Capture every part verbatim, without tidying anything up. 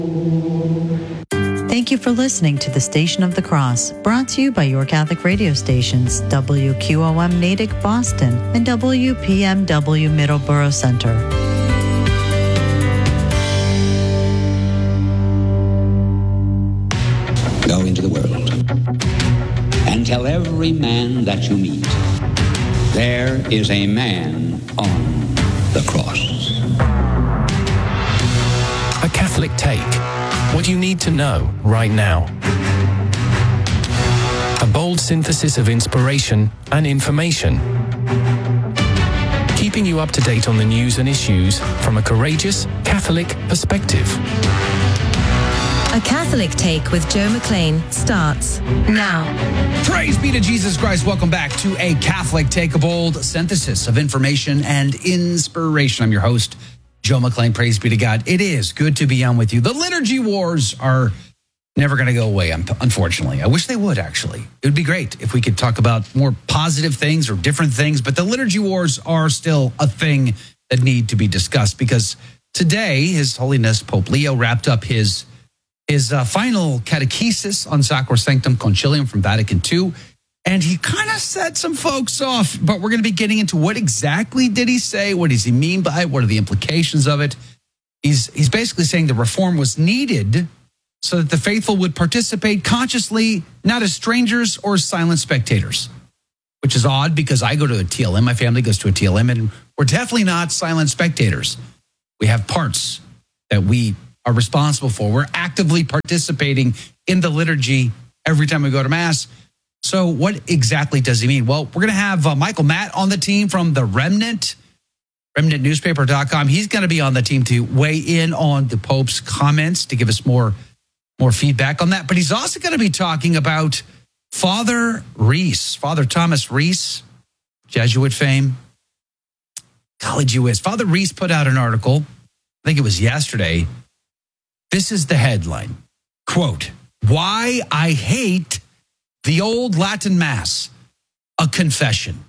Thank you for listening to the Station of the Cross, brought to you by your Catholic radio stations, W Q O M Natick, Boston, and W P M W Middleborough Center. Go into the world and tell every man that you meet, there is a man on the cross. A Catholic Take. What you need to know right now. A bold synthesis of inspiration and information. Keeping you up to date on the news and issues from a courageous Catholic perspective. A Catholic Take with Joe McLean starts now. Praise be to Jesus Christ. Welcome back to A Catholic Take, a bold synthesis of information and inspiration. I'm your host, Joe McLean. Praise be to God. It is good to be on with you. The liturgy wars are never going to go away, unfortunately. I wish they would, actually. It would be great if we could talk about more positive things or different things, but the liturgy wars are still a thing that need to be discussed, because today, His Holiness Pope Leo wrapped up his, his uh, final catechesis on Sacrosanctum Concilium from Vatican Two, and he kind of set some folks off, but we're going to be getting into what exactly did he say? What does he mean by it? What are the implications of it? He's, he's basically saying the reform was needed so that the faithful would participate consciously, not as strangers or silent spectators, which is odd because I go to a T L M, my family goes to a T L M, and we're definitely not silent spectators. We have parts that we are responsible for. We're actively participating in the liturgy every time we go to Mass. So what exactly does he mean? Well, we're going to have uh, Michael Matt on the team from The Remnant, remnant newspaper dot com. He's going to be on the team to weigh in on the Pope's comments, to give us more, more feedback on that. But he's also going to be talking about Father Reese, Father Thomas Reese, Jesuit fame. College U S. Father Reese put out an article, I think it was yesterday. This is the headline, quote, "Why I Hate the Old Latin Mass, a confession."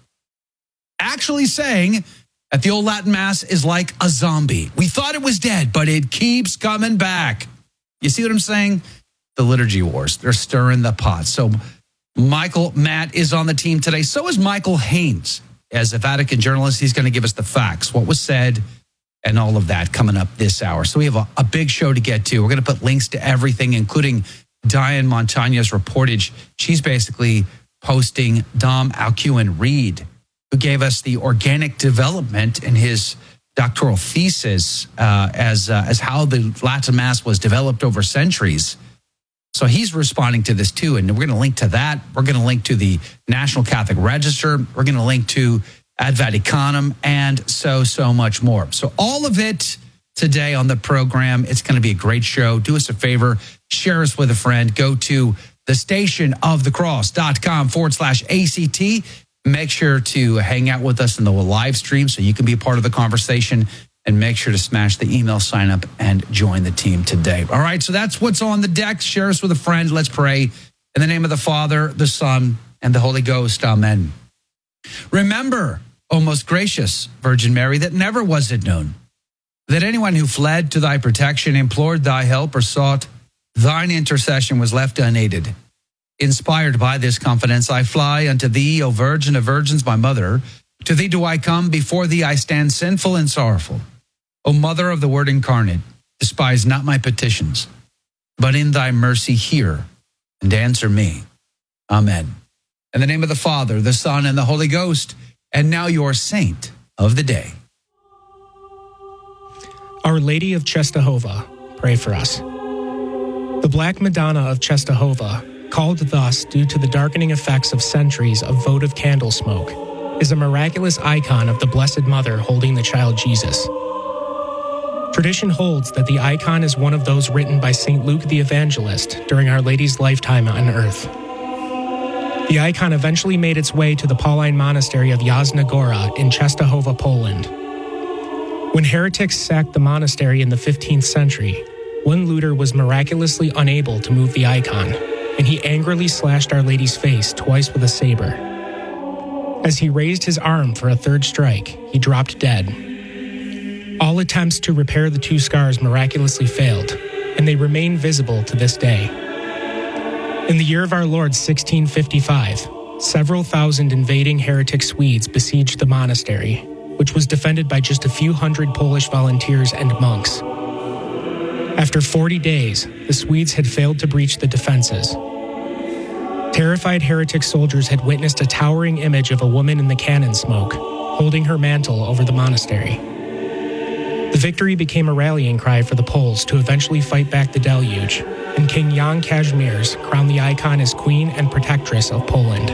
Actually saying that the Old Latin Mass is like a zombie. We thought it was dead, but it keeps coming back. You see what I'm saying? The liturgy wars, they're stirring the pot. So Michael Matt is on the team today. So is Michael Haynes. As a Vatican journalist, he's going to give us the facts, what was said, and all of that coming up this hour. So we have a, a big show to get to. We're going to put links to everything, including Diane Montagna's reportage. She's basically posting Dom Alcuin Reed, who gave us the organic development in his doctoral thesis uh, as uh, as how the Latin Mass was developed over centuries. So he's responding to this too, and we're going to link to that. We're going to link to the National Catholic Register. We're going to link to Ad Vaticanum, and so, so much more. So all of it today on the program. It's going to be a great show. Do us a favor, share us with a friend. Go to the station of the cross.com forward slash ACT. Make sure to hang out with us in the live stream so you can be a part of the conversation, and make sure to smash the email sign up and join the team today. All right, so that's what's on the deck. Share us with a friend. Let's pray. In the name of the Father, the Son, and the Holy Ghost. Amen. Remember, O most gracious Virgin Mary, that never was it known that anyone who fled to thy protection, implored thy help, or sought thine intercession was left unaided. Inspired by this confidence, I fly unto thee, O Virgin of Virgins, my mother. To thee do I come, before thee I stand sinful and sorrowful. O Mother of the Word incarnate, despise not my petitions, but in thy mercy hear and answer me. Amen. In the name of the Father, the Son, and the Holy Ghost. And now your saint of the day. Our Lady of Czestochowa, pray for us. The Black Madonna of Czestochowa, called thus due to the darkening effects of centuries of votive candle smoke, is a miraculous icon of the Blessed Mother holding the child Jesus. Tradition holds that the icon is one of those written by Saint Luke the Evangelist during Our Lady's lifetime on earth. The icon eventually made its way to the Pauline monastery of Jasna Gora in Czestochowa, Poland. When heretics sacked the monastery in the fifteenth century, one looter was miraculously unable to move the icon, and he angrily slashed Our Lady's face twice with a saber. As he raised his arm for a third strike, he dropped dead. All attempts to repair the two scars miraculously failed, and they remain visible to this day. In the year of our Lord sixteen fifty-five, several thousand invading heretic Swedes besieged the monastery, which was defended by just a few hundred Polish volunteers and monks. After forty days, the Swedes had failed to breach the defenses. Terrified heretic soldiers had witnessed a towering image of a woman in the cannon smoke, holding her mantle over the monastery. The victory became a rallying cry for the Poles to eventually fight back the deluge, and King Jan Kazimierz crowned the icon as Queen and Protectress of Poland.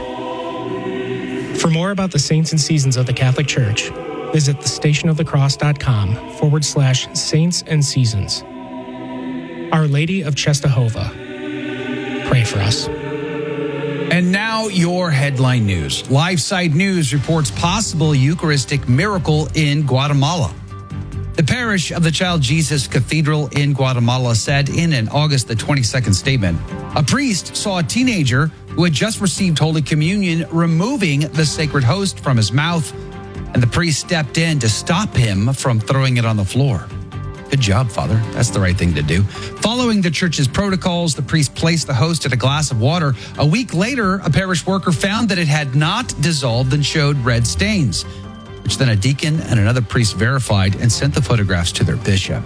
For more about the saints and seasons of the Catholic Church, visit thestationofthecross.com forward slash saints and seasons. Our Lady of Czestochowa, pray for us. And now your headline news. LifeSite News reports possible Eucharistic miracle in Guatemala. The parish of the Child Jesus Cathedral in Guatemala said in an August the twenty-second statement, a priest saw a teenager who had just received Holy Communion removing the sacred host from his mouth, and the priest stepped in to stop him from throwing it on the floor. Good job, Father. That's the right thing to do. Following the church's protocols, the priest placed the host in a glass of water. A week later, a parish worker found that it had not dissolved and showed red stains, which then a deacon and another priest verified and sent the photographs to their bishop.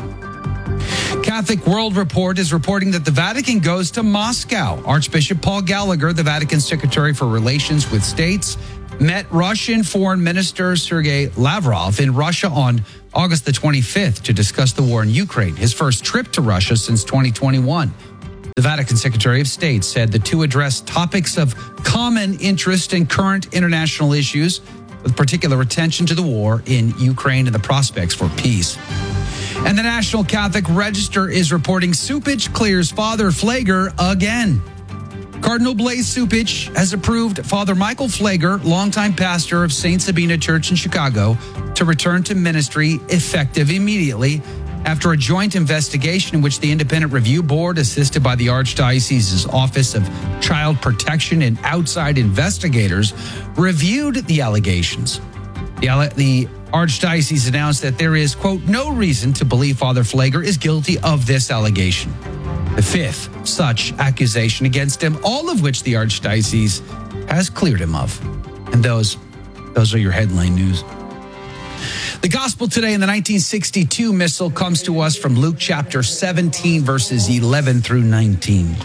Catholic World Report is reporting that the Vatican goes to Moscow. Archbishop Paul Gallagher, the Vatican Secretary for Relations with States, met Russian Foreign Minister Sergei Lavrov in Russia on August the twenty-fifth to discuss the war in Ukraine, his first trip to Russia since twenty twenty-one. The Vatican Secretary of State said the two addressed topics of common interest in current international issues, with particular attention to the war in Ukraine and the prospects for peace. And the National Catholic Register is reporting Cupich clears Father Pfleger again. Cardinal Blaise Cupich has approved Father Michael Pfleger, longtime pastor of Saint Sabina Church in Chicago, to return to ministry effective immediately after a joint investigation in which the Independent Review Board, assisted by the Archdiocese's Office of Child Protection and outside investigators, reviewed the allegations. The, the Archdiocese announced that there is, quote, no reason to believe Father Pfleger is guilty of this allegation. The fifth such accusation against him, all of which the Archdiocese has cleared him of. And those, those are your headline news. The gospel today in the nineteen sixty-two missal comes to us from Luke chapter seventeen, verses eleven through nineteen.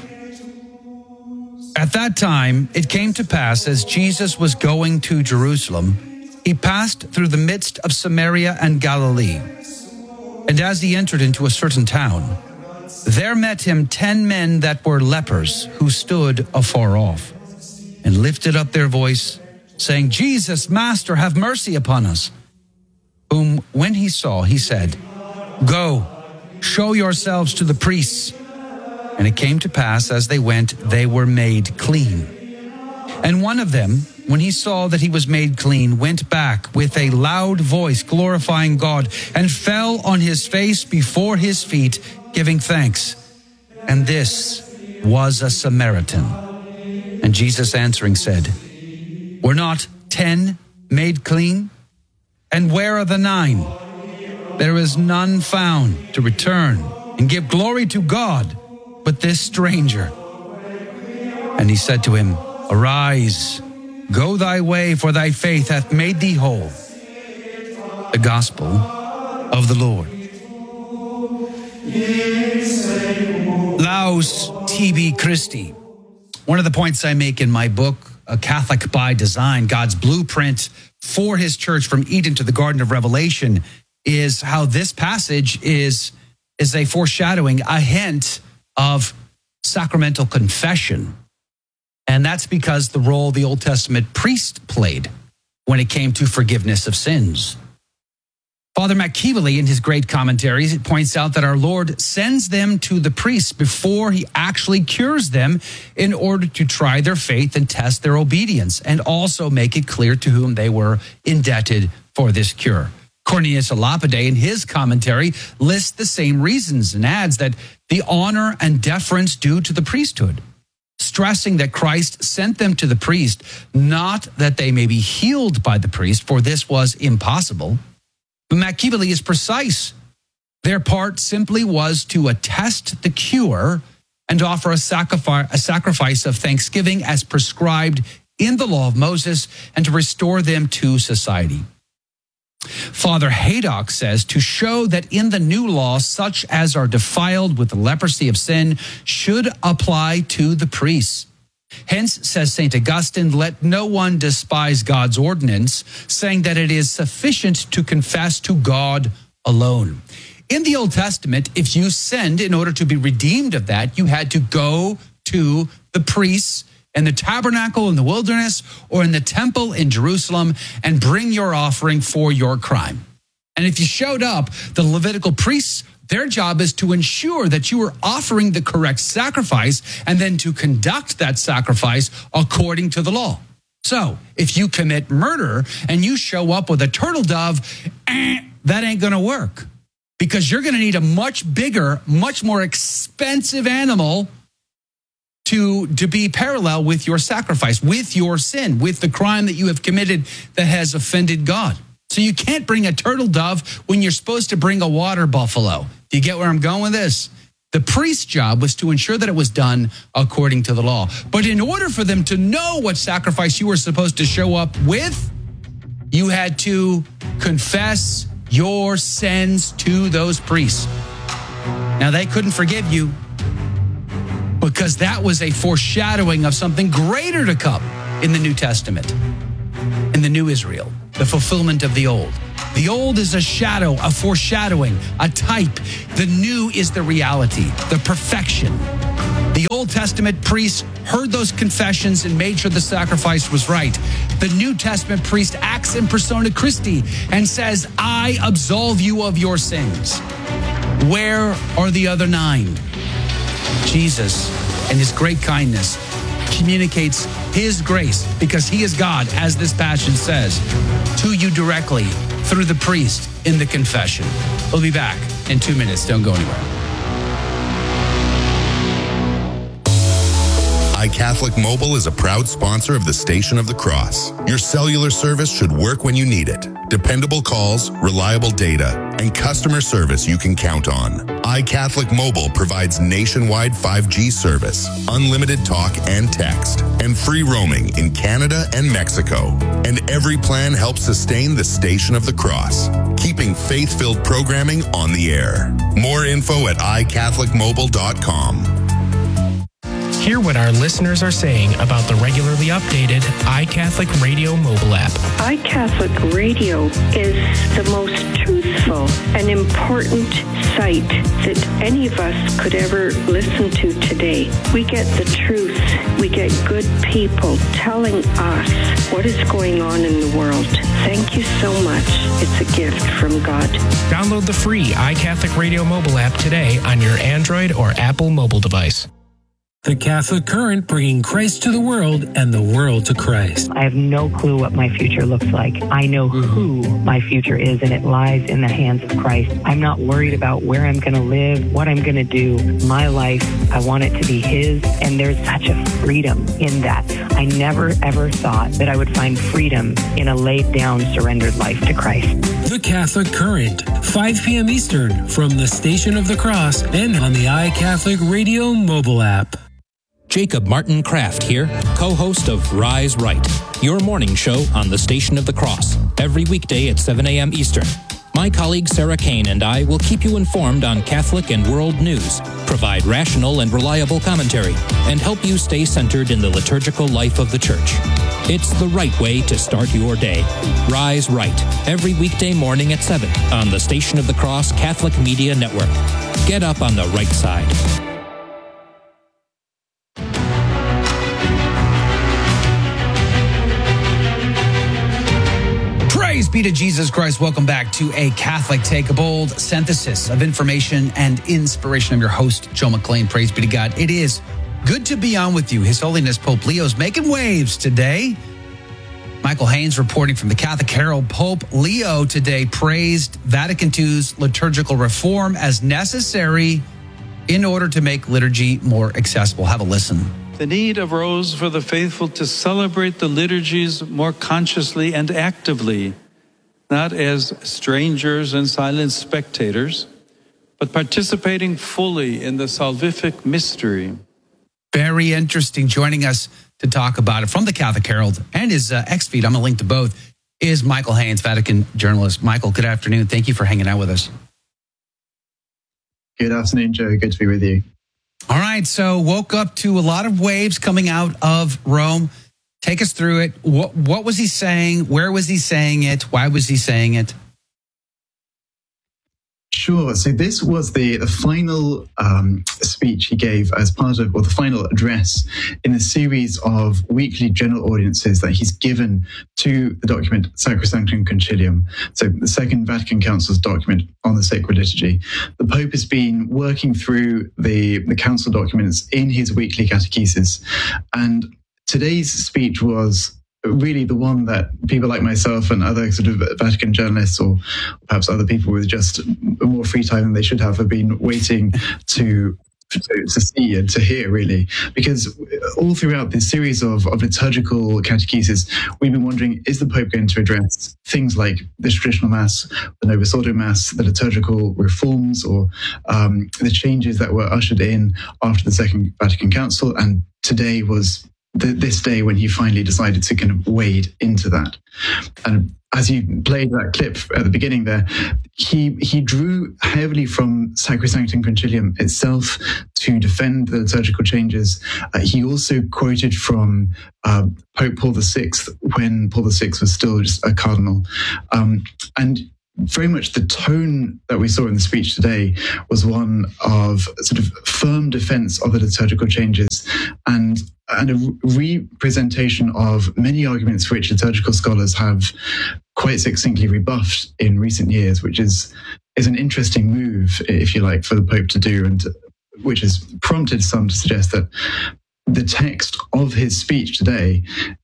At that time, it came to pass as Jesus was going to Jerusalem, he passed through the midst of Samaria and Galilee. And as he entered into a certain town, there met him ten men that were lepers, who stood afar off, and lifted up their voice, saying, Jesus, Master, have mercy upon us. Whom, when he saw, he said, Go, show yourselves to the priests. And it came to pass, as they went, they were made clean. And one of them, when he saw that he was made clean, went back with a loud voice, glorifying God, and fell on his face before his feet, giving thanks. And this was a Samaritan. And Jesus answering said, Were not ten made clean? And where are the nine? There is none found to return and give glory to God, but this stranger. And he said to him, Arise, go thy way, for thy faith hath made thee whole. The gospel of the Lord. Laus tibi Christi. One of the points I make in my book, A Catholic by Design, God's blueprint for his church from Eden to the Garden of Revelation, is how this passage is, is a foreshadowing, a hint of sacramental confession. And that's because the role the Old Testament priest played when it came to forgiveness of sins. Father McKeevely, in his great commentaries, points out that our Lord sends them to the priests before he actually cures them in order to try their faith and test their obedience, and also make it clear to whom they were indebted for this cure. Cornelius a Lapide, in his commentary, lists the same reasons and adds that the honor and deference due to the priesthood, stressing that Christ sent them to the priest, not that they may be healed by the priest, for this was impossible. But McKeevely is precise Their part simply was to attest the cure and offer a sacrifice, a sacrifice of thanksgiving as prescribed in the law of Moses, and to restore them to society. Father Haydock says, to show that in the new law, such as are defiled with the leprosy of sin should apply to the priests. Hence, says Saint Augustine, let no one despise God's ordinance, saying that it is sufficient to confess to God alone. In the Old Testament, if you sinned, in order to be redeemed of that, you had to go to the priests in the tabernacle in the wilderness or in the temple in Jerusalem and bring your offering for your crime. And if you showed up, the Levitical priests, their job is to ensure that you were offering the correct sacrifice and then to conduct that sacrifice according to the law. So if you commit murder and you show up with a turtle dove, eh, that ain't going to work, because you're going to need a much bigger, much more expensive animal to, to be parallel with your sacrifice, with your sin, with the crime that you have committed that has offended God. So you can't bring a turtle dove when you're supposed to bring a water buffalo. Do you get where I'm going with this? The priest's job was to ensure that it was done according to the law. But in order for them to know what sacrifice you were supposed to show up with, you had to confess your sins to those priests. Now, they couldn't forgive you because that was a foreshadowing of something greater to come in the New Testament, in the new Israel, the fulfillment of the old. The old is a shadow, a foreshadowing, a type. The new is the reality, the perfection. The Old Testament priests heard those confessions and made sure the sacrifice was right. The New Testament priest acts in persona Christi and says, I absolve you of your sins. Where are the other nine? Jesus, in his great kindness, communicates his grace, because he is God, as this passion says, to you directly through the priest in the confession. We'll be back in two minutes. Don't go anywhere. iCatholic Mobile is a proud sponsor of the Station of the Cross. Your cellular service should work when you need it. Dependable calls, reliable data, and customer service you can count on. iCatholic Mobile provides nationwide five G service, unlimited talk and text, and free roaming in Canada and Mexico. And every plan helps sustain the Station of the Cross, keeping faith-filled programming on the air. More info at i catholic mobile dot com. Hear what our listeners are saying about the regularly updated iCatholic Radio mobile app. iCatholic Radio is the most truthful and important site that any of us could ever listen to today. We get the truth. We get good people telling us what is going on in the world. Thank you so much. It's a gift from God. Download the free iCatholic Radio mobile app today on your Android or Apple mobile device. The Catholic Current, bringing Christ to the world and the world to Christ. I have no clue what my future looks like. I know who my future is, and it lies in the hands of Christ. I'm not worried about where I'm going to live, what I'm going to do. My life, I want it to be His, and there's such a freedom in that. I never, ever thought that I would find freedom in a laid-down, surrendered life to Christ. The Catholic Current, five p.m. Eastern, from the Station of the Cross and on the iCatholic Radio mobile app. Jacob Martin Kraft here, co-host of Rise Right, your morning show on the Station of the Cross, every weekday at seven a.m. Eastern. My colleague Sarah Kane and I will keep you informed on Catholic and world news, provide rational and reliable commentary, and help you stay centered in the liturgical life of the Church. It's the right way to start your day. Rise Right, every weekday morning at seven on the Station of the Cross Catholic Media Network. Get up on the right side. Praise be to Jesus Christ. Welcome back to A Catholic Take, a bold synthesis of information and inspiration. I'm your host, Joe McClain. Praise be to God. It is good to be on with you. His Holiness Pope Leo's making waves today. Michael Haynes reporting from the Catholic Herald. Pope Leo today praised Vatican two's liturgical reform as necessary in order to make liturgy more accessible. Have a listen. The need arose for the faithful to celebrate the liturgies more consciously and actively, not as strangers and silent spectators, but participating fully in the salvific mystery. Very interesting. Joining us to talk about it from the Catholic Herald and his uh, X feed, I'm going to link to both, is Michael Haynes, Vatican journalist. Michael, good afternoon. Thank you for hanging out with us. Good afternoon, Joe. Good to be with you. All right. So woke up to a lot of waves coming out of Rome. Take us through it. What, what was he saying? Where was he saying it? Why was he saying it? Sure. So this was the, the final um, speech he gave as part of, or the final address in a series of weekly general audiences that he's given to the document Sacrosanctum Concilium, so the Second Vatican Council's document on the sacred liturgy. The Pope has been working through the, the council documents in his weekly catechesis, and today's speech was really the one that people like myself and other sort of Vatican journalists, or perhaps other people with just more free time than they should have, have been waiting to to, to see and to hear, really. Because all throughout this series of, of liturgical catechesis, we've been wondering, is the Pope going to address things like the traditional Mass, the Novus Ordo Mass, the liturgical reforms, or um, the changes that were ushered in after the Second Vatican Council? And today was The, this day when he finally decided to kind of wade into that. And as you played that clip at the beginning there, he he drew heavily from Sacrosanctum Concilium itself to defend the liturgical changes. Uh, he also quoted from uh, Pope Paul the Sixth when Paul the Sixth was still just a cardinal. Um, and very much the tone that we saw in the speech today was one of sort of firm defense of the liturgical changes and and a representation of many arguments which liturgical scholars have quite succinctly rebuffed in recent years, which is is an interesting move, if you like, for the Pope to do, and which has prompted some to suggest that the text of his speech today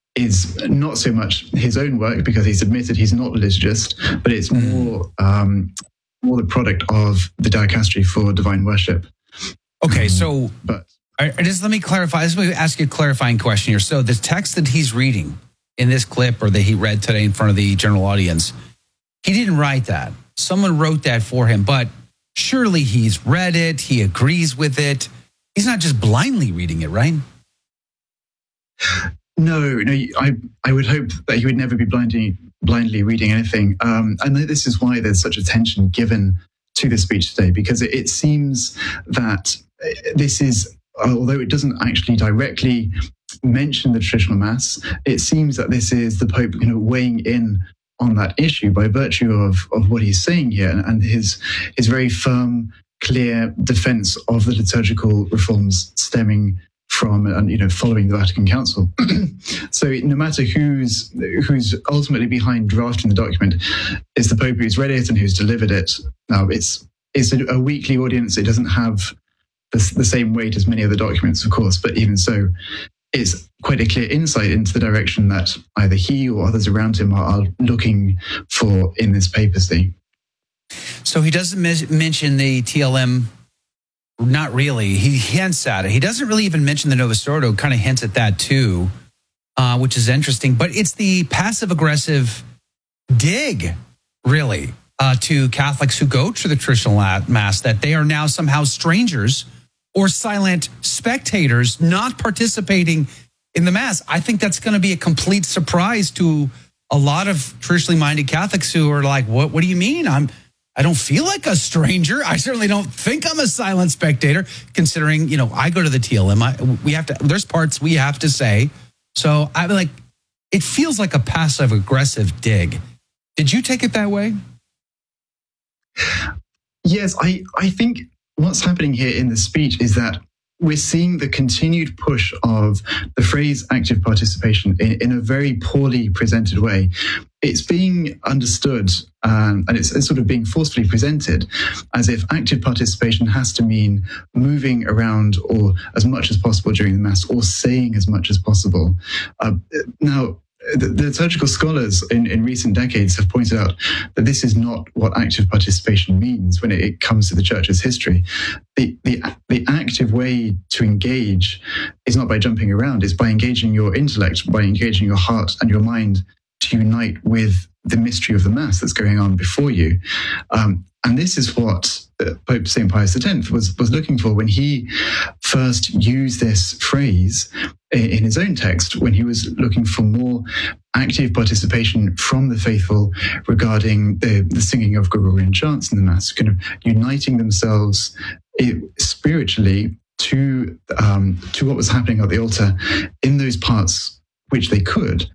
is not so much his own work, because he's admitted he's not a liturgist, but it's more um, more the product of the Dicastery for Divine Worship. Okay, so but I, I just let me clarify. This will ask you a clarifying question here. So the text that he's reading in this clip, or that he read today in front of the general audience, he didn't write that. Someone wrote that for him, but surely he's read it. He agrees with it. He's not just blindly reading it, right? No, no. I I would hope that he would never be blindly blindly reading anything. Um, and this is why there's such attention given to the speech today, because it, it seems that this is, although it doesn't actually directly mention the traditional Mass, it seems that this is the Pope, you know, weighing in on that issue by virtue of, of what he's saying here, and his his very firm, clear defense of the liturgical reforms stemming from and you know following the Vatican Council. So no matter who's who's ultimately behind drafting the document, it's the Pope who's read it and who's delivered it. Now it's it's a, a weekly audience. It doesn't have the, the same weight as many other documents, of course, but even so, it's quite a clear insight into the direction that either he or others around him are, are looking for in this papacy. So he doesn't mes- mention the T L M. Not really. He hints at it. He doesn't really even mention the Novus Ordo, kind of hints at that too, uh, which is interesting. But it's the passive-aggressive dig, really, uh, to Catholics who go to the traditional Mass, that they are now somehow strangers or silent spectators not participating in the Mass. I think that's going to be a complete surprise to a lot of traditionally minded Catholics who are like, what, what do you mean? I'm... I don't feel like a stranger. I certainly don't think I'm a silent spectator, considering, you know, I go to the T L M. I, we have to, there's parts we have to say. So I'm like, it feels like a passive aggressive dig. Did you take it that way? Yes, I, I think what's happening here in the speech is that we're seeing the continued push of the phrase active participation in, in a very poorly presented way. It's being understood um, and it's, it's sort of being forcefully presented as if active participation has to mean moving around or as much as possible during the Mass or saying as much as possible. Uh, now, the, the liturgical scholars in, in recent decades have pointed out that this is not what active participation means when it, it comes to the Church's history. The, the, the active way to engage is not by jumping around, it's by engaging your intellect, by engaging your heart and your mind to unite with the mystery of the Mass that's going on before you. Um, and this is what Pope Saint Pius X was, was looking for when he first used this phrase in his own text, when he was looking for more active participation from the faithful regarding the, the singing of Gregorian chants in the Mass, kind of uniting themselves spiritually to um, to what was happening at the altar in those parts which they could.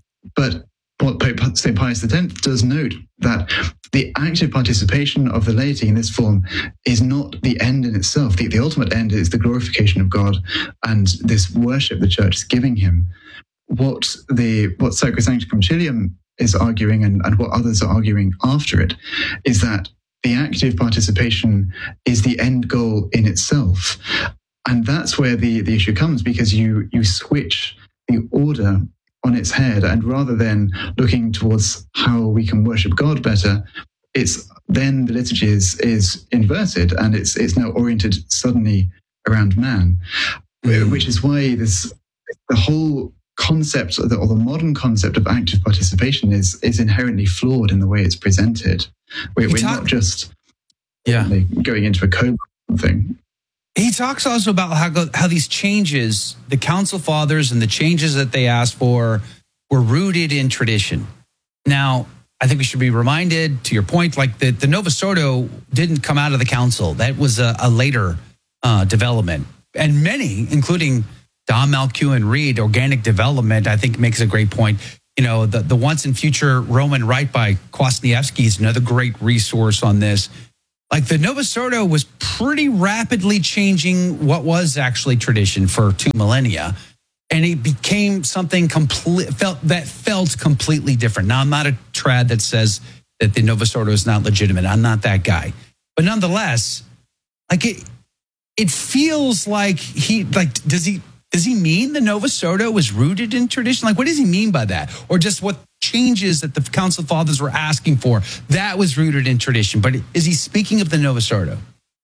But what Pope Saint Pius X does note that the active participation of the laity in this form is not the end in itself. The, the ultimate end is the glorification of God and this worship the Church is giving him. What the what Sacrosanctum Concilium is arguing, and, and what others are arguing after it, is that the active participation is the end goal in itself. And that's where the, the issue comes, because you you switch the order on its head, and rather than looking towards how we can worship God better, it's then the liturgy is, is inverted, and it's it's now oriented suddenly around man, mm. which is why this the whole concept, or the, or the modern concept of active participation is is inherently flawed in the way it's presented. We're, we're talk- not just yeah. going into a coma thing. He talks also about how how these changes, the Council Fathers and the changes that they asked for, were rooted in tradition. Now, I think we should be reminded, to your point, like the, the Novus Ordo didn't come out of the council. That was a, a later uh, development. And many, including Don Malkiel Reed, Organic Development, I think makes a great point. You know, the, the Once and Future Roman Rite by Kwasniewski is another great resource on this. Like the Novus Ordo was pretty rapidly changing what was actually tradition for two millennia. And it became something complete, felt that felt completely different. Now, I'm not a trad that says that the Novus Ordo is not legitimate. I'm not that guy. But nonetheless, like it, it feels like he, like, does he, does he mean the Novus Ordo was rooted in tradition? Like, what does he mean by that? Or just what changes that the Council Fathers were asking for, that was rooted in tradition? But is he speaking of the Novus Ordo?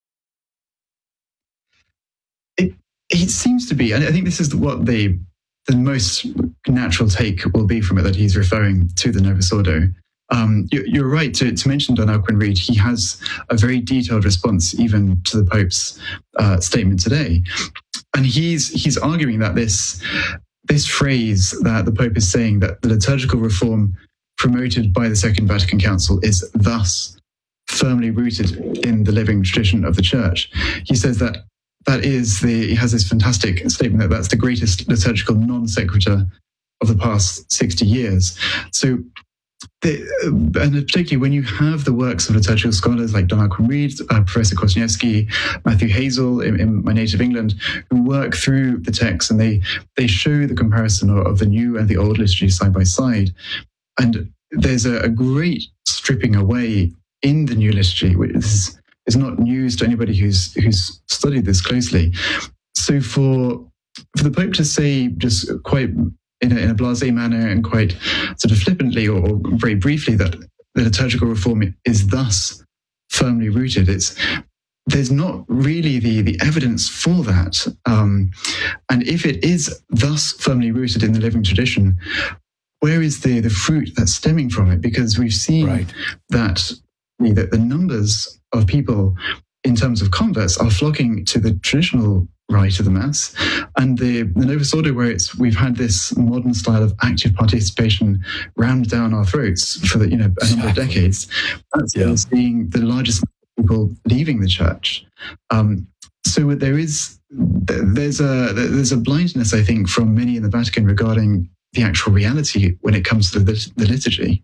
It, it seems to be. And I think this is what the, the most natural take will be from it, that he's referring to the Novus Ordo. Um, you, you're right to, to mention Don Alcuin Reid. He has a very detailed response even to the Pope's uh, statement today. And he's he's arguing that this this phrase that the Pope is saying, that the liturgical reform promoted by the Second Vatican Council is thus firmly rooted in the living tradition of the Church. He says that that is the, he has this fantastic statement that that's the greatest liturgical non sequitur of the past sixty years. So, the, and particularly when you have the works of liturgical scholars like Don Alcuin Reid, uh, Professor Kwasniewski, Matthew Hazel in, in my native England, who work through the text and they they show the comparison of, of the new and the old liturgy side by side. And there's a, a great stripping away in the new liturgy, which is, is not news to anybody who's who's studied this closely. So for for the Pope to say just quite in a, in a blasé manner and quite sort of flippantly or, or very briefly that the liturgical reform is thus firmly rooted, it's there's not really the, the evidence for that. Um, and if it is thus firmly rooted in the living tradition, where is the, the fruit that's stemming from it? Because we've seen right. that, that the numbers of people in terms of converts are flocking to the traditional rite of the Mass, and the, the Novus Ordo, where it's we've had this modern style of active participation rammed down our throats for the, you know a number exactly. of decades. That's yeah. seeing the largest people leaving the Church. Um, so there is there's a there's a blindness, I think, from many in the Vatican regarding the actual reality when it comes to the, the liturgy.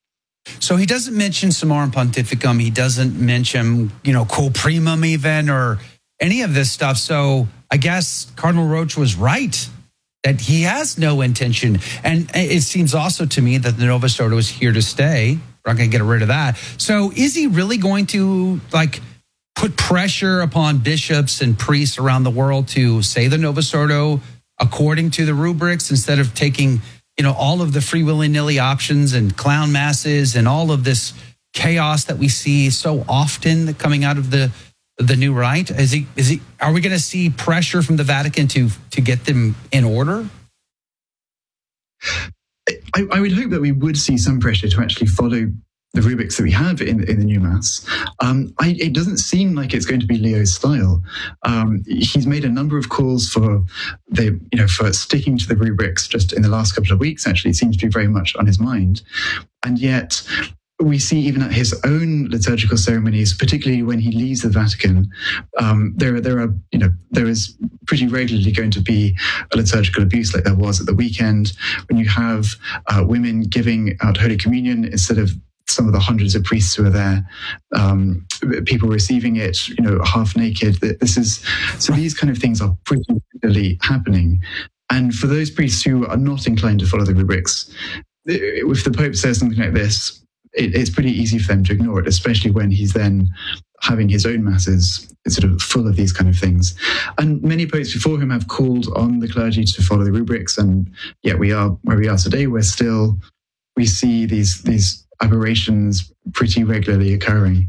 So he doesn't mention Summorum Pontificum. He doesn't mention, you know, Quo Primum even, or any of this stuff. So I guess Cardinal Roche was right that he has no intention. And it seems also to me that the Novus Ordo is here to stay. We're not going to get rid of that. So is he really going to like put pressure upon bishops and priests around the world to say the Novus Ordo according to the rubrics, instead of taking, you know, all of the free willy-nilly options and clown masses and all of this chaos that we see so often coming out of the the new rite? Is he is he are we going to see pressure from the Vatican to to get them in order? I, I would hope that we would see some pressure to actually follow the rubrics that we have in, in the new Mass. Um, I, it doesn't seem like it's going to be Leo's style. Um, he's made a number of calls for the, you know, for sticking to the rubrics just in the last couple of weeks. Actually, it seems to be very much on his mind. And yet we see even at his own liturgical ceremonies, particularly when he leaves the Vatican, um, there, there are, you know, there is pretty regularly going to be a liturgical abuse like there was at the weekend when you have uh, women giving out Holy Communion instead of some of the hundreds of priests who are there, um, people receiving it, you know, half naked. This is so. These kind of things are pretty regularly happening, and for those priests who are not inclined to follow the rubrics, if the Pope says something like this, it, it's pretty easy for them to ignore it, especially when he's then having his own masses sort of full of these kind of things. And many popes before him have called on the clergy to follow the rubrics, and yet we are where we are today. We're still we see these these. aberrations pretty regularly occurring.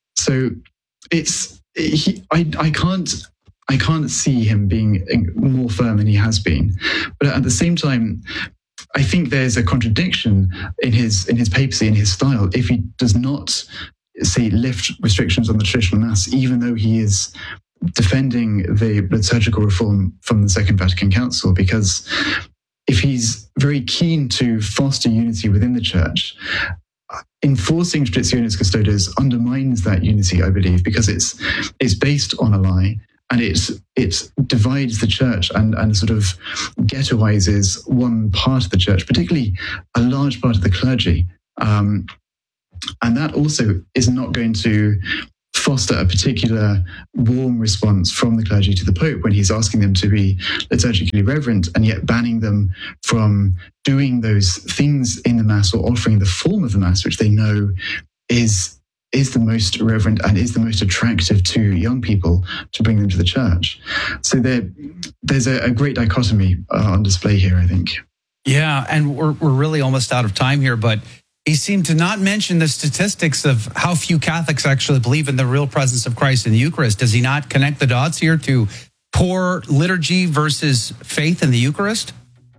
So it's he, I I can't I can't see him being more firm than he has been. But at the same time, I think there's a contradiction in his in his papacy, in his style, if he does not say lift restrictions on the traditional Mass, even though he is defending the liturgical reform from the Second Vatican Council, because if he's very keen to foster unity within the Church, enforcing Traditionis Custodes undermines that unity, I believe, because it's it's based on a lie, and it it divides the Church and, and sort of ghettoizes one part of the Church, particularly a large part of the clergy. Um, and that also is not going to foster a particular warm response from the clergy to the Pope when he's asking them to be liturgically reverent and yet banning them from doing those things in the Mass or offering the form of the Mass, which they know is is the most reverent and is the most attractive to young people to bring them to the Church. So there, there's a, a great dichotomy uh, on display here, I think. Yeah, and we're we're really almost out of time here, but he seemed to not mention the statistics of how few Catholics actually believe in the real presence of Christ in the Eucharist. Does he not connect the dots here to poor liturgy versus faith in the Eucharist?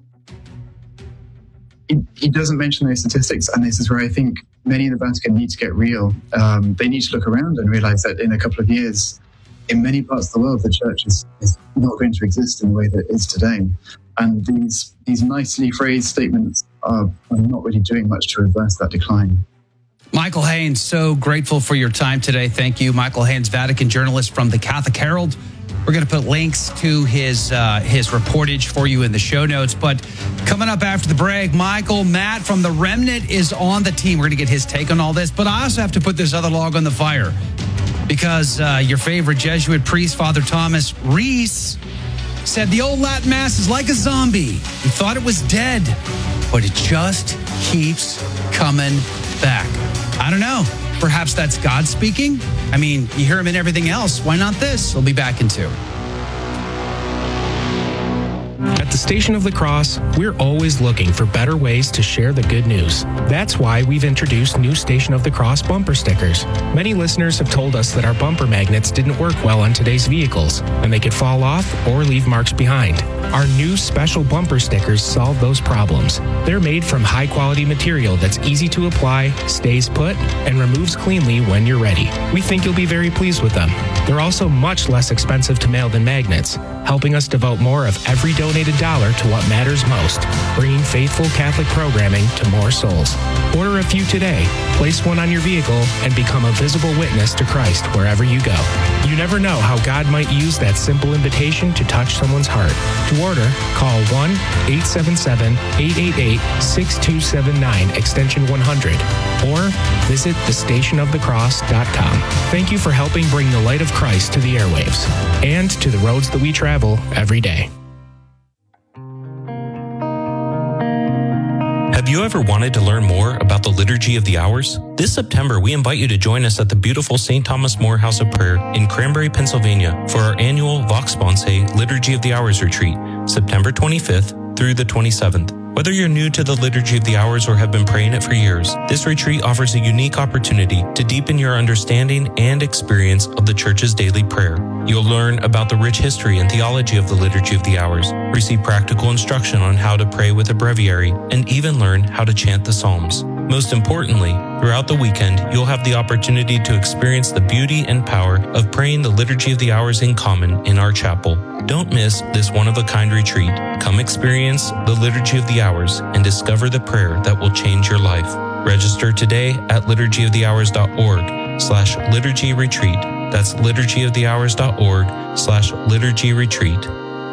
He, he doesn't mention those statistics, and this is where I think many in the Vatican need to get real. Um, they need to look around and realize that in a couple of years, in many parts of the world, the Church is, is not going to exist in the way that it is today. And these these nicely phrased statements are, are not really doing much to reverse that decline. Michael Haynes, so grateful for your time today. Thank you. Michael Haynes, Vatican journalist from the Catholic Herald. We're going to put links to his uh, his reportage for you in the show notes. But coming up after the break, Michael, Matt from The Remnant is on the team. We're going to get his take on all this. But I also have to put this other log on the fire because uh, your favorite Jesuit priest, Father Thomas Reese, said the old Latin Mass is like a zombie. He thought it was dead, but it just keeps coming back. I don't know. Perhaps that's God speaking? I mean, you hear him in everything else. Why not this? We'll be back in two. At the Station of the Cross, we're always looking for better ways to share the good news. That's why we've introduced new Station of the Cross bumper stickers. Many listeners have told us that our bumper magnets didn't work well on today's vehicles, and they could fall off or leave marks behind. Our new special bumper stickers solve those problems. They're made from high-quality material that's easy to apply, stays put, and removes cleanly when you're ready. We think you'll be very pleased with them. They're also much less expensive to mail than magnets, helping us devote more of every donated dollar to what matters most, bringing faithful Catholic programming to more souls. Order a few today, place one on your vehicle, and become a visible witness to Christ wherever you go. You never know how God might use that simple invitation to touch someone's heart. To order, call one eight seven seven, eight eight eight, six two seven nine, extension one hundred, or visit the station of the cross dot com. Thank you for helping bring the light of Christ to the airwaves and to the roads that we travel every day. Have you ever wanted to learn more about the Liturgy of the Hours? This September, we invite you to join us at the beautiful Saint Thomas More House of Prayer in Cranberry, Pennsylvania for our annual Vox Sponsae Liturgy of the Hours retreat, September twenty-fifth through the twenty-seventh. Whether you're new to the Liturgy of the Hours or have been praying it for years, this retreat offers a unique opportunity to deepen your understanding and experience of the Church's daily prayer. You'll learn about the rich history and theology of the Liturgy of the Hours, receive practical instruction on how to pray with a breviary, and even learn how to chant the Psalms. Most importantly, throughout the weekend, you'll have the opportunity to experience the beauty and power of praying the Liturgy of the Hours in common in our chapel. Don't miss this one-of-a-kind retreat. Come experience the Liturgy of the Hours and discover the prayer that will change your life. Register today at liturgy of the hours dot org slash liturgy retreat. That's liturgy of the hours dot org slash liturgy retreat.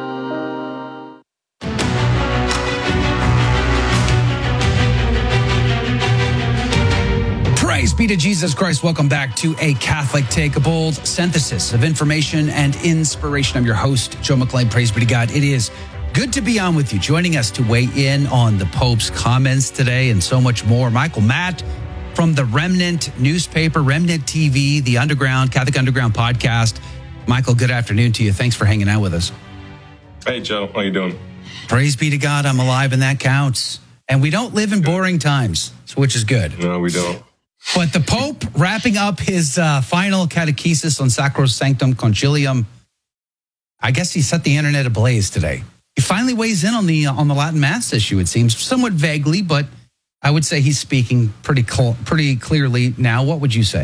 Praise be to Jesus Christ. Welcome back to A Catholic Take, a bold synthesis of information and inspiration. I'm your host, Joe McClain. Praise be to God. It is good to be on with you, joining us to weigh in on the Pope's comments today and so much more. Michael Matt from the Remnant newspaper, Remnant T V, the Underground, Catholic Underground podcast. Michael, good afternoon to you. Thanks for hanging out with us. Hey, Joe. How you doing? Praise be to God. I'm alive, and that counts. And we don't live in boring times, which is good. No, we don't. But the Pope wrapping up his uh, final catechesis on Sacrosanctum Concilium, I guess he set the internet ablaze today. He finally weighs in on the on the Latin Mass issue, it seems, somewhat vaguely, but I would say he's speaking pretty cl- pretty clearly now. What would you say?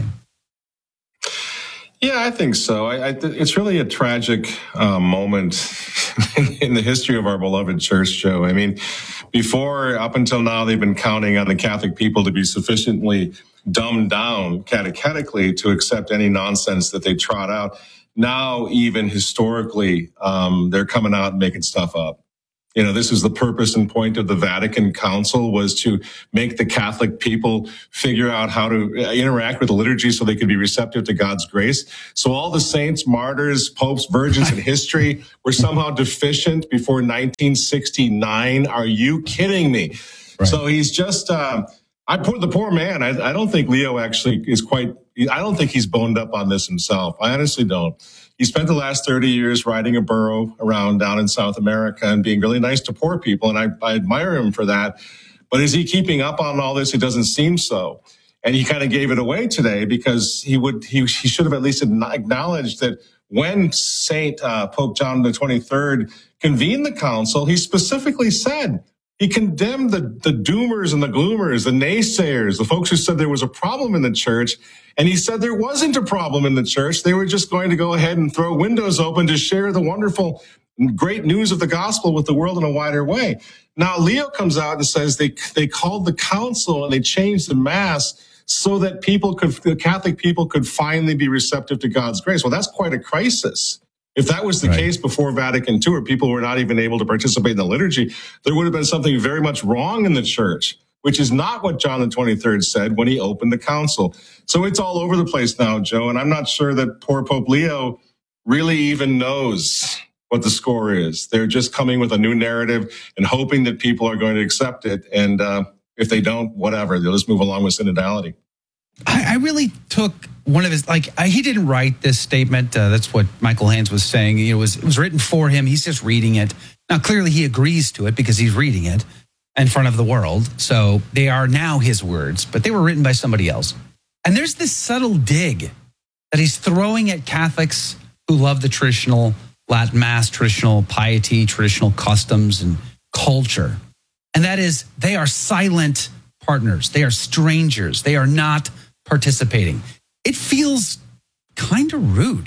Yeah, I think so. I, I, it's really a tragic uh, moment in, in the history of our beloved church, Joe. I mean, before, up until now, they've been counting on the Catholic people to be sufficiently dumbed down catechetically to accept any nonsense that they trot out. Now, even historically, um, they're coming out and making stuff up. You know, this is the purpose and point of the Vatican Council, was to make the Catholic people figure out how to interact with the liturgy so they could be receptive to God's grace. So all the saints, martyrs, popes, virgins in history were somehow deficient before nineteen sixty-nine. Are you kidding me? Right. So he's just, uh, I put the poor man. I, I don't think Leo actually is quite, I don't think he's boned up on this himself. I honestly don't. He spent the last thirty years riding a burro around down in South America and being really nice to poor people. And I, I admire him for that. But is he keeping up on all this? It doesn't seem so. And he kind of gave it away today because he would, he, he should have at least acknowledged that when Saint uh, Pope John the twenty-third convened the council, he specifically said, he condemned the, the doomers and the gloomers, the naysayers, the folks who said there was a problem in the church. And he said there wasn't a problem in the church. They were just going to go ahead and throw windows open to share the wonderful, great news of the gospel with the world in a wider way. Now, Leo comes out and says they they called the council and they changed the Mass so that people could, the Catholic people could finally be receptive to God's grace. Well, that's quite a crisis. If that was the right. case before Vatican Two, where people were not even able to participate in the liturgy, there would have been something very much wrong in the church, which is not what John the twenty-third said when he opened the council. So it's all over the place now, Joe, and I'm not sure that poor Pope Leo really even knows what the score is. They're just coming with a new narrative and hoping that people are going to accept it. And uh, if they don't, whatever, they'll just move along with synodality. I, I really took one of his, like, I, he didn't write this statement. Uh, that's what Michael Haynes was saying. It was, it was written for him. He's just reading it. Now, clearly he agrees to it because he's reading it in front of the world. So they are now his words, but they were written by somebody else. And there's this subtle dig that he's throwing at Catholics who love the traditional Latin Mass, traditional piety, traditional customs and culture. And that is, they are silent partners. They are strangers. They are not participating. It feels kind of rude,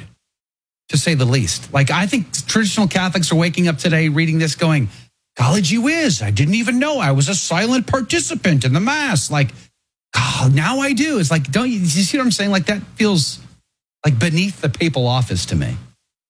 to say the least. Like, I think traditional Catholics are waking up today reading this going, golly gee whiz, I didn't even know I was a silent participant in the Mass. Like, oh, now I do. It's like, don't you, you see what I'm saying? Like, that feels like beneath the papal office to me.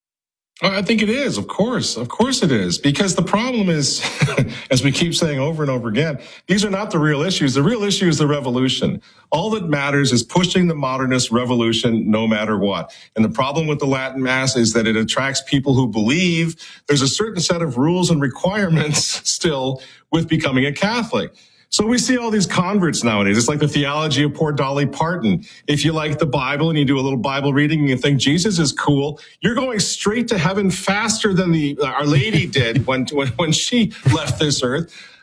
I think it is, of course. Of course it is. Because the problem is, as we keep saying over and over again, these are not the real issues. The real issue is the revolution. All that matters is pushing the modernist revolution no matter what. And the problem with the Latin Mass is that it attracts people who believe there's a certain set of rules and requirements still with becoming a Catholic. So we see all these converts nowadays. It's like the theology of poor Dolly Parton. If you like the Bible and you do a little Bible reading and you think Jesus is cool, you're going straight to heaven faster than the Our Lady did when, when, when she left this earth.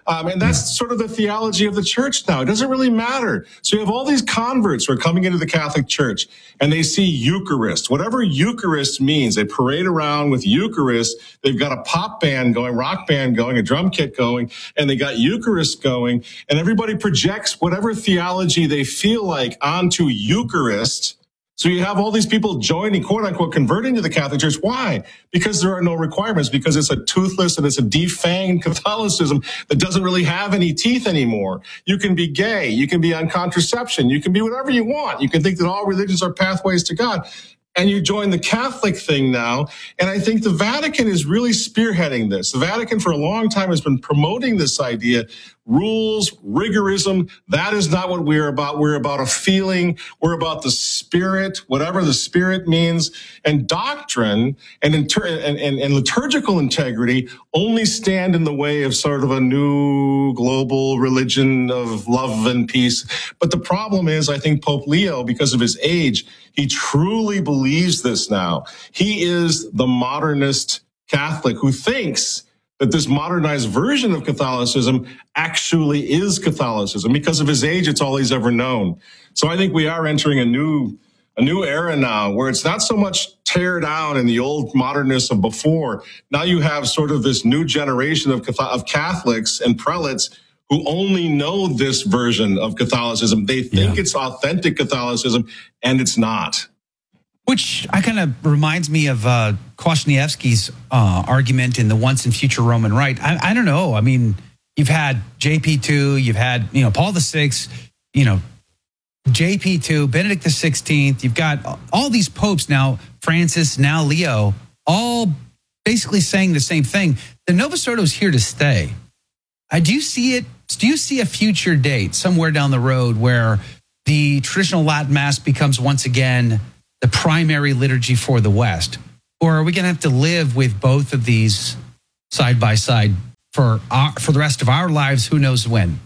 Um, and that's sort of the theology of the church now. It doesn't really matter. So you have all these converts who are coming into the Catholic Church and they see Eucharist, whatever Eucharist means. They parade around with Eucharist. They've got a pop band going, rock band going, a drum kit going, and they got Eucharist going. And everybody projects whatever theology they feel like onto Eucharist. So you have all these people joining, quote unquote, converting to the Catholic Church. Why? Because there are no requirements, because it's a toothless and it's a defanged Catholicism that doesn't really have any teeth anymore. You can be gay. You can be on contraception. You can be whatever you want. You can think that all religions are pathways to God. And you join the Catholic thing now. And I think the Vatican is really spearheading this. The Vatican for a long time has been promoting this idea. Rules, rigorism, that is not what we're about. We're about a feeling. We're about the spirit, whatever the spirit means. And doctrine and, inter- and, and, and liturgical integrity only stand in the way of sort of a new global religion of love and peace. But the problem is, I think Pope Leo, because of his age, he truly believes this now. He is the modernist Catholic who thinks that this modernized version of Catholicism actually is Catholicism. Because of his age, it's all he's ever known. So I think we are entering a new a new era now where it's not so much tear down in the old modernness of before. Now you have sort of this new generation of of Catholics and prelates who only know this version of Catholicism. They think yeah. it's authentic Catholicism, and it's not. Which I kind of reminds me of uh, Kwasniewski's uh, argument in the Once and Future Roman Rite. I, I don't know. I mean, you've had J P two, you've had, you know, Paul the Sixth, you know, J P two, Benedict the Sixteenth. You've got all these popes now, Francis, now Leo, all basically saying the same thing. The Novus Ordo is here to stay. Uh, do you see it? Do you see a future date somewhere down the road where the traditional Latin Mass becomes once again the primary liturgy for the West? Or are we going to have to live with both of these side by side for our, for the rest of our lives? Who knows when?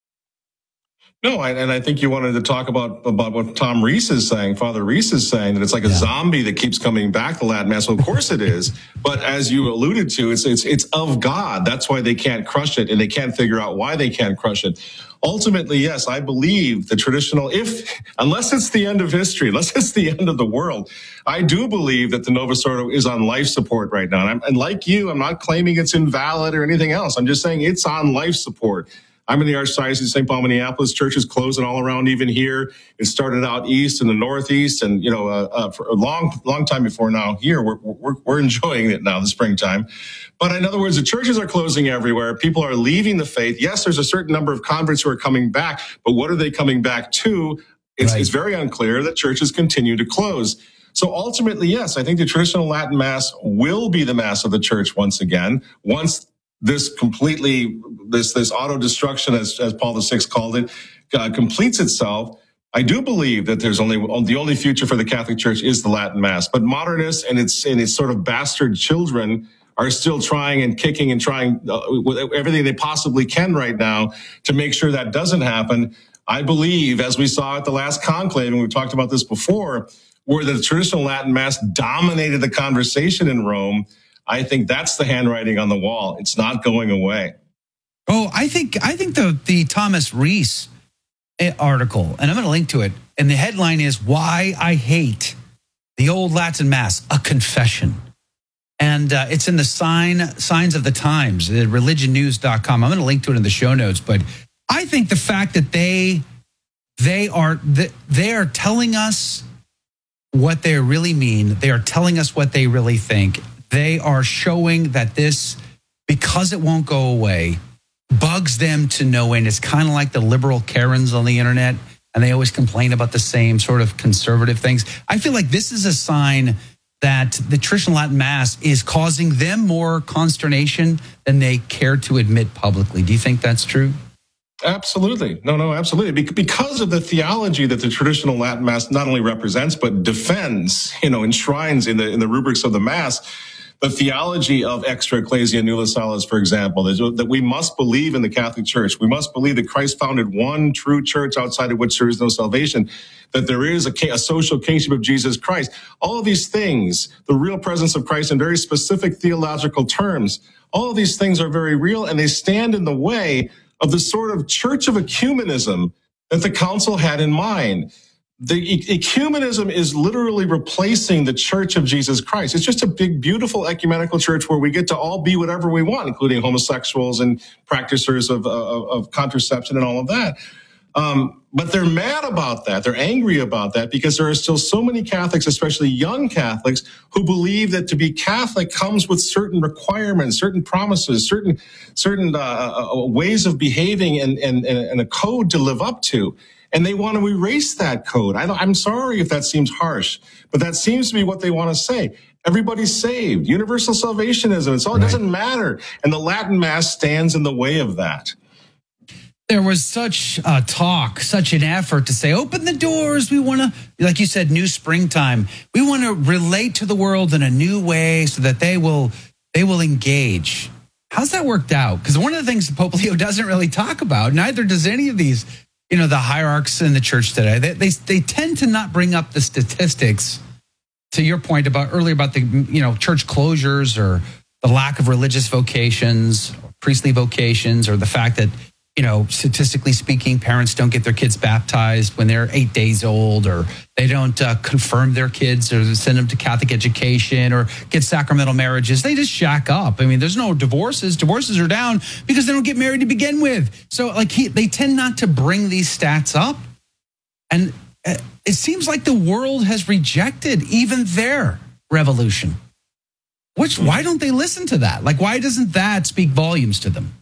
No, I, and I think you wanted to talk about, about what Tom Reese is saying, Father Reese is saying, that it's like a yeah. zombie that keeps coming back to Latin Mass. Well, of course it is. But as you alluded to, it's, it's, it's of God. That's why they can't crush it, and they can't figure out why they can't crush it. Ultimately, yes, I believe the traditional, if, unless it's the end of history, unless it's the end of the world, I do believe that the Novus Ordo is on life support right now. And, I'm, and like you, I'm not claiming it's invalid or anything else. I'm just saying it's on life support. I'm in the Archdiocese of Saint Paul, Minneapolis. Churches closing all around, even here. It started out east in the Northeast, and you know, uh, uh, for a long, long time before now. Here, we're, we're we're enjoying it now, the springtime. But in other words, the churches are closing everywhere. People are leaving the faith. Yes, there's a certain number of converts who are coming back, but what are they coming back to? It's, right. it's very unclear. That churches continue to close. So ultimately, yes, I think the traditional Latin Mass will be the Mass of the Church once again. Once this completely, this this auto-destruction, as, as Paul the Sixth called it, uh, completes itself, I do believe that there's only the only future for the Catholic Church is the Latin Mass. But modernists and its and its sort of bastard children are still trying and kicking and trying uh, with everything they possibly can right now to make sure that doesn't happen. I believe, as we saw at the last conclave, and we've talked about this before, where the traditional Latin Mass dominated the conversation in Rome, I think that's the handwriting on the wall. It's not going away. Oh, I think I think the the Thomas Reese article, and I'm going to link to it, and the headline is "Why I Hate the Old Latin Mass: A Confession," and uh, it's in the sign Signs of the Times, uh, religion news dot com. I'm going to link to it in the show notes, but I think the fact that they they are they are telling us what they really mean, they are telling us what they really think. They are showing that this, because it won't go away, bugs them to no end. It's kind of like the liberal Karens on the internet, and they always complain about the same sort of conservative things. I feel like this is a sign that the traditional Latin Mass is causing them more consternation than they care to admit publicly. Do you think that's true? Absolutely. No, no, absolutely. Because of the theology that the traditional Latin Mass not only represents, but defends, you know, enshrines in the in the rubrics of the Mass. the theology of extra ecclesia nulla salus, for example, that, that we must believe in the Catholic Church. We must believe that Christ founded one true church outside of which there is no salvation, that there is a, a social kingship of Jesus Christ. All of these things, the real presence of Christ in very specific theological terms, all of these things are very real, and they stand in the way of the sort of church of ecumenism that the council had in mind. The e- ecumenism is literally replacing the Church of Jesus Christ. It's just a big, beautiful ecumenical church where we get to all be whatever we want, including homosexuals and practitioners of, of, of contraception and all of that. Um, but they're mad about that. They're angry about that because there are still so many Catholics, especially young Catholics, who believe that to be Catholic comes with certain requirements, certain promises, certain certain uh, ways of behaving, and, and and a code to live up to. And they want to erase that code. I don't, I'm sorry if that seems harsh, but that seems to be what they want to say. Everybody's saved. Universal salvationism. It's all, it doesn't matter. And the Latin Mass stands in the way of that. There was such a talk, such an effort to say, open the doors. We want to, like you said, new springtime. We want to relate to the world in a new way so that they will, they will engage. How's that worked out? Because one of the things Pope Leo doesn't really talk about, neither does any of these, you know, the hierarchs in the church today, they, they, they tend to not bring up the statistics, to your point about earlier about the, you know, church closures or the lack of religious vocations, priestly vocations, or the fact that, you know, statistically speaking, parents don't get their kids baptized when they're eight days old, or they don't uh, confirm their kids or send them to Catholic education or get sacramental marriages. They just shack up. I mean, there's no divorces. Divorces are down because they don't get married to begin with. So like he, they tend not to bring these stats up. And it seems like the world has rejected even their revolution. Which, why don't they listen to that? Like, why doesn't that speak volumes to them?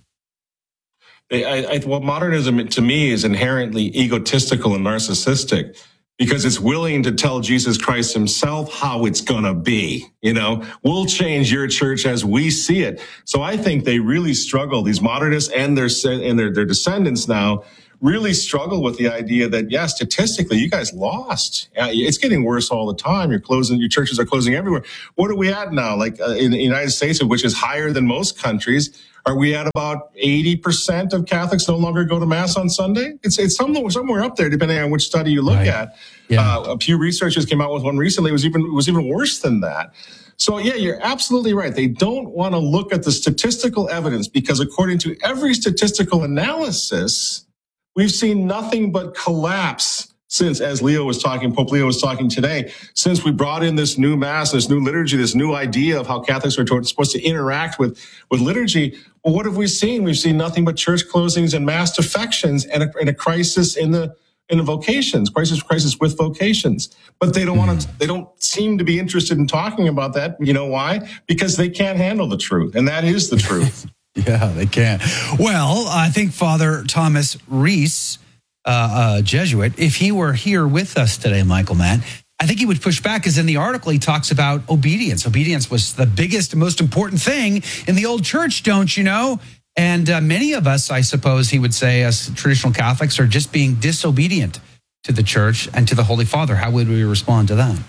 I, I, well, modernism to me is inherently egotistical and narcissistic because it's willing to tell Jesus Christ himself how it's going to be. You know, we'll change your church as we see it. So I think they really struggle. These modernists and their and their, their descendants now really struggle with the idea that, yeah, statistically, you guys lost. It's getting worse all the time. You're closing, your churches are closing everywhere. What are we at now? Like uh, in the United States, which is higher than most countries, are we at about eighty percent of Catholics no longer go to Mass on Sunday? It's it's somewhere, somewhere up there, depending on which study you look right. at. Yeah. Uh, a Pew Researchers came out with one recently. It was even, it was even worse than that. So, yeah, you're absolutely right. They don't want to look at the statistical evidence because according to every statistical analysis, we've seen nothing but collapse since, as Leo was talking, Pope Leo was talking today, since we brought in this new Mass, this new liturgy, this new idea of how Catholics are supposed to interact with, with liturgy. Well, what have we seen? We've seen nothing but church closings and mass defections and a, and a crisis in the in the vocations, crisis crisis with vocations. But they don't mm-hmm. want to. They don't seem to be interested in talking about that. You know why? Because they can't handle the truth, and that is the truth. Yeah, they can. Well, I think Father Thomas Reese, uh, uh, Jesuit, if he were here with us today, Michael Mann, I think he would push back, because in the article he talks about obedience. Obedience was the biggest and most important thing in the old church, don't you know? And uh, many of us, I suppose he would say, as traditional Catholics, are just being disobedient to the church and to the Holy Father. How would we respond to that?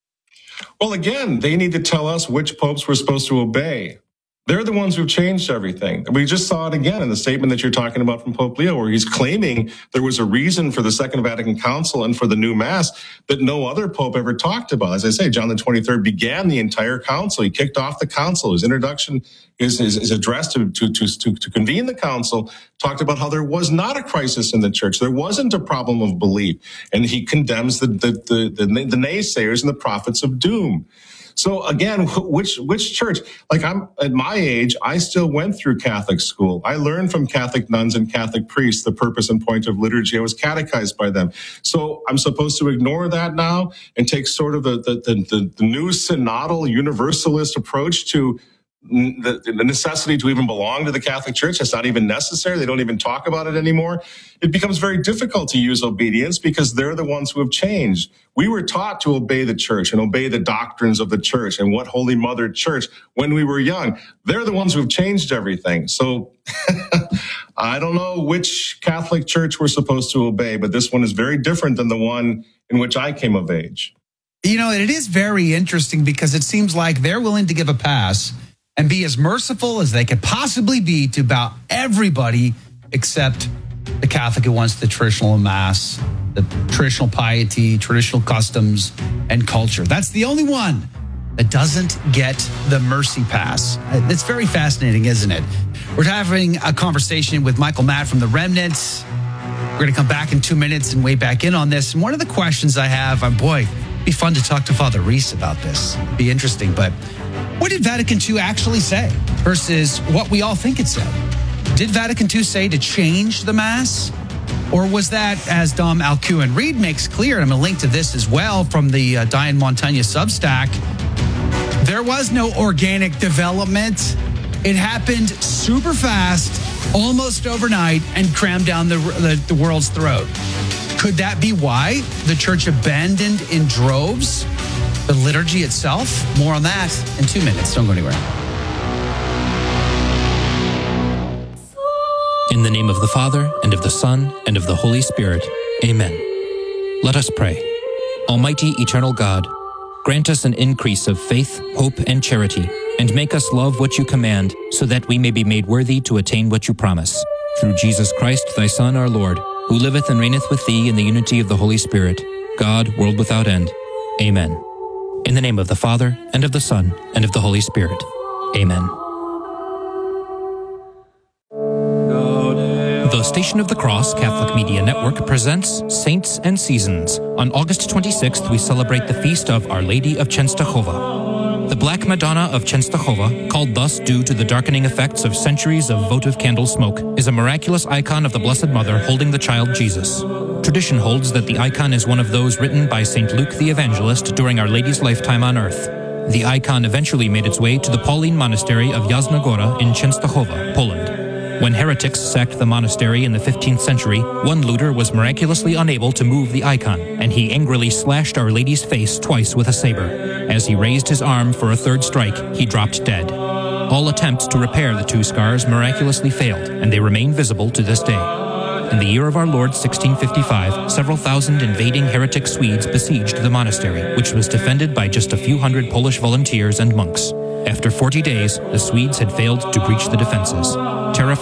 Well, again, they need to tell us which popes we're supposed to obey. They're the ones who've changed everything. We just saw it again in the statement that you're talking about from Pope Leo, where he's claiming there was a reason for the Second Vatican Council and for the new Mass that no other pope ever talked about. As I say, John the twenty-third began the entire council. He kicked off the council. His introduction, his, his, his address to, to, to, to convene the council, talked about how there was not a crisis in the church. There wasn't a problem of belief. And he condemns the, the, the, the, the naysayers and the prophets of doom. So again, which which church? Like, I'm at my age, I still went through Catholic school. I learned from Catholic nuns and Catholic priests the purpose and point of liturgy. I was catechized by them. So I'm supposed to ignore that now and take sort of the the the, the new synodal universalist approach to the, the necessity to even belong to the Catholic Church. That's not even necessary. They don't even talk about it anymore. It becomes very difficult to use obedience because they're the ones who have changed. We were taught to obey the church and obey the doctrines of the church and what Holy Mother Church when we were young. They're the ones who have changed everything. So I don't know which Catholic church we're supposed to obey, but this one is very different than the one in which I came of age. You know, it is very interesting because it seems like they're willing to give a pass and be as merciful as they could possibly be to about everybody except the Catholic who wants the traditional Mass, the traditional piety, traditional customs, and culture. That's the only one that doesn't get the mercy pass. It's very fascinating, isn't it? We're having a conversation with Michael Matt from The Remnant. We're going to come back in two minutes and weigh back in on this. And one of the questions I have, and boy, it'd be fun to talk to Father Reese about this. It'd be interesting. But what did Vatican Two actually say versus what we all think it said? Did Vatican Two say to change the Mass? Or was that, as Dom Alcuin Reed makes clear, and I'm going to link to this as well from the uh, Diane Montaigne Substack, there was no organic development. It happened super fast, almost overnight, and crammed down the, the, the world's throat. Could that be why the church abandoned in droves the liturgy itself? More on that in two minutes. Don't go anywhere. In the name of the Father, and of the Son, and of the Holy Spirit. Amen. Let us pray. Almighty, eternal God, grant us an increase of faith, hope, and charity, and make us love what you command, so that we may be made worthy to attain what you promise. Through Jesus Christ, thy Son, our Lord, who liveth and reigneth with thee in the unity of the Holy Spirit, God, world without end. Amen. In the name of the Father, and of the Son, and of the Holy Spirit. Amen. The Station of the Cross Catholic Media Network presents Saints and Seasons. On August twenty-sixth, we celebrate the feast of Our Lady of Częstochowa. The Black Madonna of Częstochowa, called thus due to the darkening effects of centuries of votive candle smoke, is a miraculous icon of the Blessed Mother holding the child Jesus. Tradition holds that the icon is one of those written by Saint Luke the Evangelist during Our Lady's lifetime on earth. The icon eventually made its way to the Pauline Monastery of Jasna Góra in Częstochowa, Poland. When heretics sacked the monastery in the fifteenth century, one looter was miraculously unable to move the icon, and he angrily slashed Our Lady's face twice with a saber. As he raised his arm for a third strike, he dropped dead. All attempts to repair the two scars miraculously failed, and they remain visible to this day. In the year of our Lord sixteen fifty-five, several thousand invading heretic Swedes besieged the monastery, which was defended by just a few hundred Polish volunteers and monks. After forty days, the Swedes had failed to breach the defenses. Terrified